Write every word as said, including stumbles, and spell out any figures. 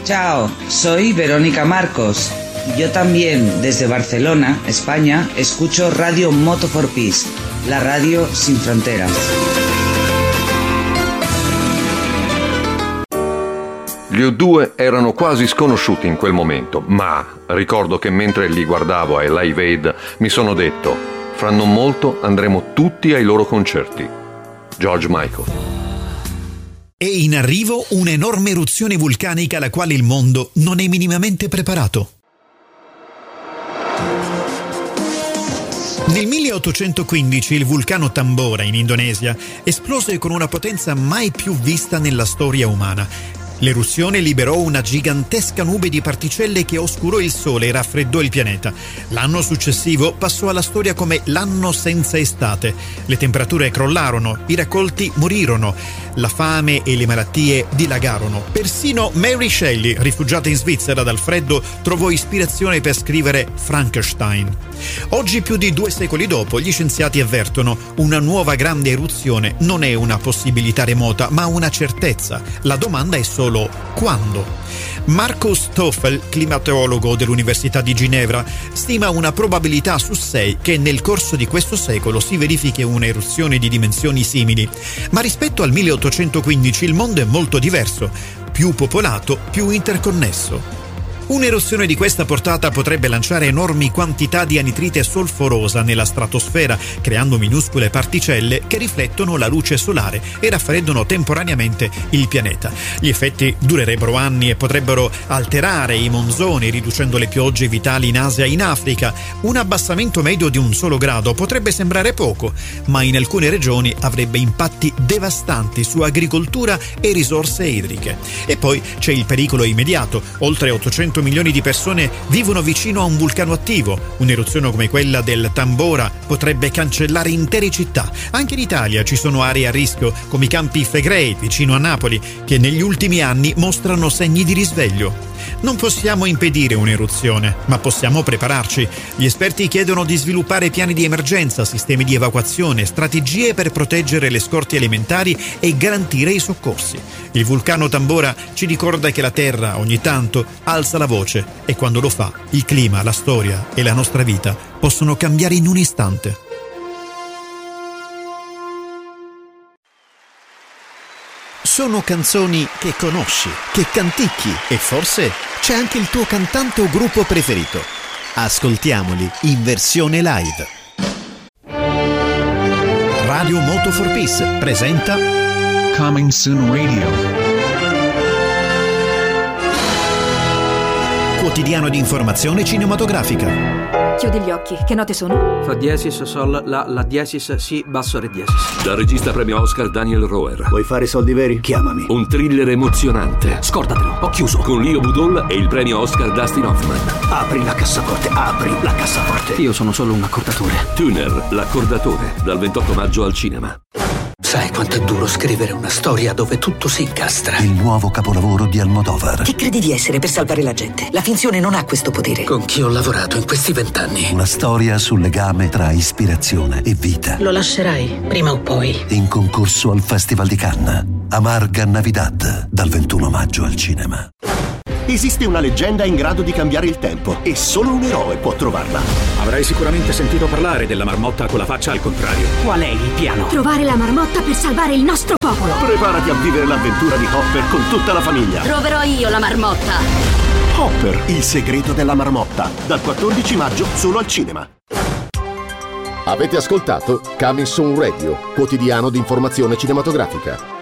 Ciao, soy Verónica Marcos. Yo también, desde Barcelona, España, escucho Radio Moto for Peace, la radio sin fronteras. Gli U due erano quasi sconosciuti in quel momento, ma ricordo che mentre li guardavo ai Live Aid mi sono detto: fra non molto andremo tutti ai loro concerti. George Michael. È in arrivo un'enorme eruzione vulcanica alla quale il mondo non è minimamente preparato. Nel milleottocentoquindici il vulcano Tambora in Indonesia esplose con una potenza mai più vista nella storia umana. L'eruzione liberò una gigantesca nube di particelle che oscurò il sole e raffreddò il pianeta. L'anno successivo passò alla storia come l'anno senza estate. Le temperature crollarono, i raccolti morirono, la fame e le malattie dilagarono. Persino Mary Shelley, rifugiata in Svizzera dal freddo, trovò ispirazione per scrivere Frankenstein. Oggi, più di due secoli dopo, gli scienziati avvertono: una nuova grande eruzione non è una possibilità remota, ma una certezza. La domanda è solo quando. Markus Stoffel, climatologo dell'Università di Ginevra, stima una probabilità su sei che nel corso di questo secolo si verifichi un'eruzione di dimensioni simili. Ma rispetto al milleottocentoquindici il mondo è molto diverso, più popolato, più interconnesso. Un'eruzione di questa portata potrebbe lanciare enormi quantità di anidride solforosa nella stratosfera, creando minuscole particelle che riflettono la luce solare e raffreddano temporaneamente il pianeta. Gli effetti durerebbero anni e potrebbero alterare i monsoni, riducendo le piogge vitali in Asia e in Africa. Un abbassamento medio di un solo grado potrebbe sembrare poco, ma in alcune regioni avrebbe impatti devastanti su agricoltura e risorse idriche. E poi c'è il pericolo immediato. Oltre ottocento milioni di persone vivono vicino a un vulcano attivo. Un'eruzione come quella del Tambora potrebbe cancellare intere città. Anche in Italia ci sono aree a rischio, come i Campi Flegrei vicino a Napoli, che negli ultimi anni mostrano segni di risveglio. Non possiamo impedire un'eruzione, ma possiamo prepararci. Gli esperti chiedono di sviluppare piani di emergenza, sistemi di evacuazione, strategie per proteggere le scorte alimentari e garantire i soccorsi. Il vulcano Tambora ci ricorda che la Terra ogni tanto alza la voce e quando lo fa, il clima, la storia e la nostra vita possono cambiare in un istante. Sono canzoni che conosci, che canticchi e forse c'è anche il tuo cantante o gruppo preferito. Ascoltiamoli in versione live. Radio Moto for Peace presenta Coming Soon Radio. Quotidiano di informazione cinematografica. Chiudi gli occhi, che note sono? Fa diesis, sol, la, la diesis, si, basso, re diesis. Dal regista premio Oscar Daniel Roher. Vuoi fare soldi veri? Chiamami. Un thriller emozionante. Scordatelo, ho chiuso. Con Leo Budol e il premio Oscar Dustin Hoffman. Apri la cassaforte, apri la cassaforte. Io sono solo un accordatore. Tuner, l'accordatore, dal ventotto maggio al cinema. Sai quanto è duro scrivere una storia dove tutto si incastra? Il nuovo capolavoro di Almodovar. Chi credi di essere per salvare la gente? La finzione non ha questo potere. Con chi ho lavorato in questi vent'anni? Una storia sul legame tra ispirazione e vita. Lo lascerai, prima o poi. In concorso al Festival di Cannes. Amarga Navidad, dal ventuno maggio al cinema. Esiste una leggenda in grado di cambiare il tempo e solo un eroe può trovarla. Avrai sicuramente sentito parlare della marmotta con la faccia al contrario. Qual è il piano? Trovare la marmotta per salvare il nostro popolo. Preparati a vivere l'avventura di Hopper con tutta la famiglia. Troverò io la marmotta. Hopper, il segreto della marmotta, dal quattordici maggio solo al cinema. Avete ascoltato Coming Soon Radio, quotidiano di informazione cinematografica.